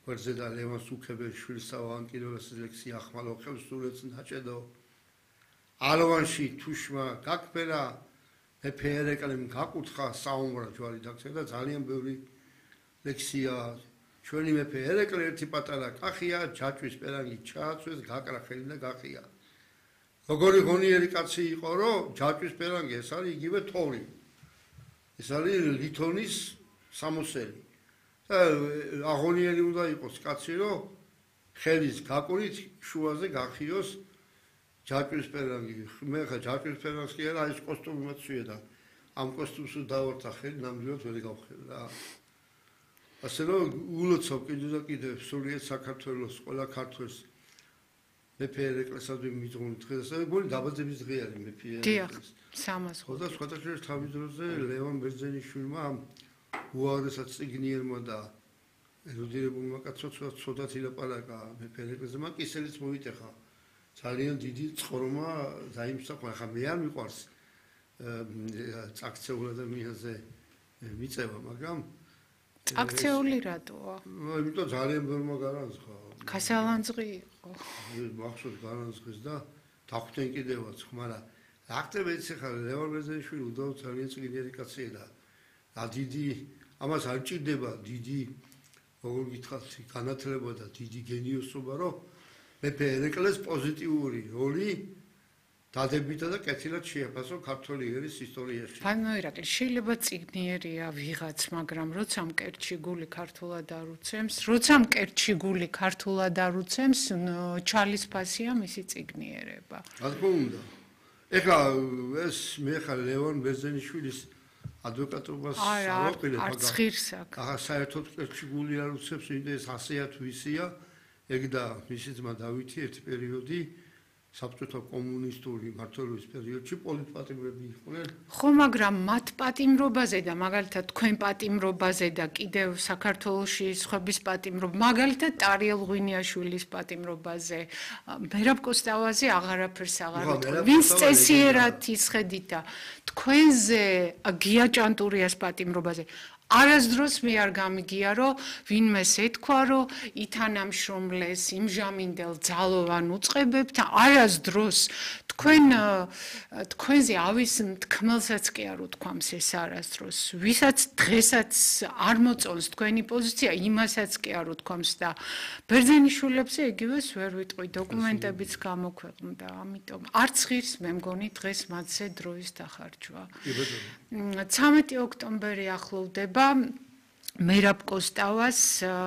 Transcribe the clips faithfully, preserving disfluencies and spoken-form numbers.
ვერძედა ლევან სუქებეშვილის ავანკილოს ლექსი ახმალო ხელსურეთს დაჭედო ალვანში თუშმა გაკფერა მეფე ერეკლემ გაკუთხა საომრა ჯვარი დაქცია და ძალიან ბევრი ლექსია ჩვენი მეფე ერეკლე ერთი პატარა კახია ჯაჭვის პერანგი ჩააცვეს გაკრა ხელი და გაყია როგორი ღონიერი კაცი იყო რომ ჯაჭვის პერანგი ეს არის იგივე თორი ეს არის ლითონის სამოსელი და აღონიერი უნდა იყოს კაცი რომ ხელის გაკურით შუაზე გახიოს ჯაჭვის პერანგი მე ხა ჯაჭვის პერანგს კი არა ეს კოსტუმი მოცვია და ამ კოსტუმს დავართა ხელი ნამდვილად ვერ გავხელ რა ასე რომ ულოცავ კიდევ და კიდევ სულიერ საქართველოს ყველა ქართველს მეფე ერეკლესაც მიძღვნით დღეს და გული დაბაძების დღე არის მეფე ერეკლეს სამას ხოდა სხვადასხვა თავის დროზე ლევან ბერძენიშვილმა უარესად წიგნიერმა და ერუდირებულმა კაცოც ცოტა ილაპარაკა მეფე ერეკლეზე მან კისერიც მოიტეხა ძალიან დიდი წყორმა დაიმსახურა ხა მე არ მიყვარს აქცეული ადამიანზე მიწევა მაგრამ აქცეული რატოა იმიტომ ძალიან ბევრმა გარანცხა ქასალანძღი იყო მახსოვს გარანცხეს და დახვდნენ კიდევაც მაგრამ აქტებიც ხა ლევან ბერძენიშვილი უდავ ძალიან წიგნიერი კაცია და და დიდი ამას არ ჭირდება დიდი როგორ გითხრათ განათლება და დიდი გენიოსობა რომ მეფე ერეკლეს პოზიტიური როლი დადებითა და კეთილად შეაფასო ქართული ერის ისტორიაში. ბანო ირაკლი შეიძლება წიგნიერია ვიღაც, მაგრამ როცა მკერდში გული ქართულად არ უცემს, როცა მკერდში გული ქართულად არ უცემს, ჩალის ფასია მისი წიგნიერება. რა თქმა უნდა. ეხლა ეს მე ხარ ლევან ბერძენიშვილის ადვოკატობას ავაყილებ, მაგრამ არც ღირს აქ. ახლა საერთოდ მკერდში გული არ უცემს, იმდენ ეს ასეათ ვისია. ეგ და მისი ძმა დავითი ერთი პერიოდი საბჭოთა კომუნისტური მმართველობის პერიოდში პოლიტპატიმრები იყვნენ. ხო, მაგრამ მათ პატიმრობაზე და მაგალითად თქვენ პატიმრობაზე და კიდევ საქართველოში სხვების პატიმრობა, მაგალითად ტარიელ ღვინიაშვილის პატიმრობაზე, მერაბ კოსტავაზე აღარაფერს აღარ უთქვი. ვინც წესიერად ისხედით და თქვენზე გია ჭანტურიას პატიმრობაზე არასდროს მე არ გამიგია რომ ვინმეს ეთქვა რომ ითანამშრომლეს იმჟამინდელ ძალოვან უწყებებთ არასდროს თქვენ თქვენზე ავის თქმელსაც კი არ უთქვამს ეს არასდროს ვისაც დღესაც არ მოწონს თქვენი პოზიცია იმასაც კი არ უთქვამს და ბერძენიშვილებზე იგივეს ვერ ვიტყვი დოკუმენტებიც გამოქვეყნდა ამიტომ არც ღირს მე მგონი დღეს მათზე დროის დახარჯვა ცამეტი ოქტომბერი ახლოვდება მერაბ კოსტავას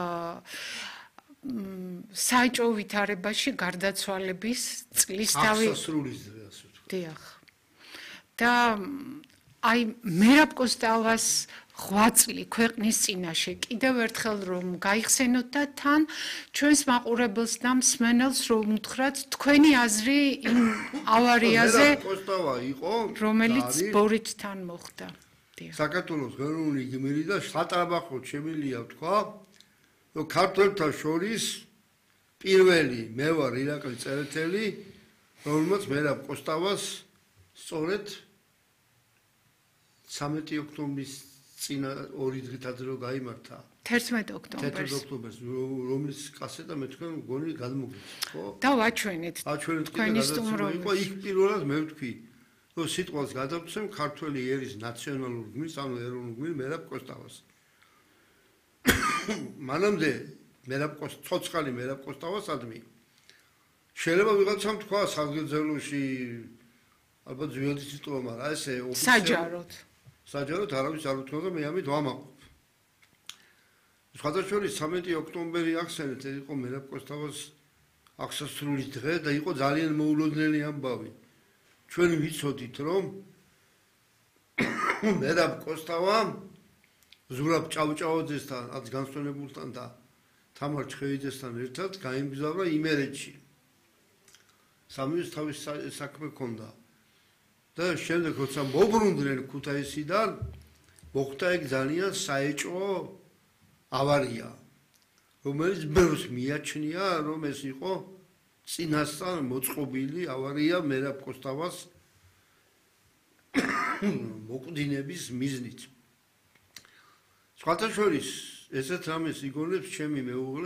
საეჭვო ვითარებაში გარდაცვალების წლისთავი აღსასრულის დღე ასე ვთქვი. დიახ. და აი მერაბ კოსტავას ღვაწლი ქვეყნის წინაშე კიდევ ერთხელ რომ გაიხსენოთ და თან ჩვენს მაყურებელს და მსმენელს რომ უთხრათ თქვენი აზრი იმ ავარიაზე მერაბ კოსტავა იყო რომელიც ბორითთან მოხდა. საქართველოს ეროვნული გმირი და სატრაბახოთ შემილია ვთქვა რომ ქართველთა შორის პირველი მე ვარ ირაკლი წერეთელი რომელმაც მერაბ კოსტავას სწორედ ცამეტი ოქტომბრის წინა ორი დღით ადრე რომ გაიმართა თერთმეტი ოქტომბერს თერთმეტი ოქტომბერს რომლის კასეტა მე თქვენ მგონი გადმოგდით ხო და ვაჩვენეთ აჩვენეთ თქვენი სტუმრობა იყო იქ პირველად მე ვთქვი რომ სიტყვას გადავცემ ქართველი ერის ნაციონალურ გმირს ანუ ეროვნულ გმირს მერაბ კოსტავას მანამდე მერაბ კოსტ ცოცხალი მერაბ კოსტავასადმი შეიძლება ვიღაცამ თქვა საზღვარგრძელოში ალბათ ზვიადი სიტყვა მაგრამ ესე საჯაროდ საჯაროდ არავის არ უთქვა და მე ამით ვამაყობ სხვადასხვა ცამეტი ოქტომბერი ახსენეთ ეს იყო მერაბ კოსტავას აღსასრულის დღე და იყო ძალიან მოულოდნელი ამბავი ჩვენ ვიცოდით რომ მერაბ კოსტავა ზურაბ ჭავჭავაძესთან რაც განსვენებულთან და თამარ ჩხეიძესთან ერთად გაემგზავრა იმერეთში სამის თავის საქმე ჰქონდა და შემდეგ როცა მობრუნდნენ ქუთაისიდან მოხდა ეგ ძალიან საეჭვო ავარია რომელიც ბევრს მიაჩნია რომ ეს იყო წინასწარ მოწყობილი ავარია მერაბ კოსტავას მოკვდინების მიზნით სხვათა შორის ესეთ რამეს იგონებს ჩემი მეუღლე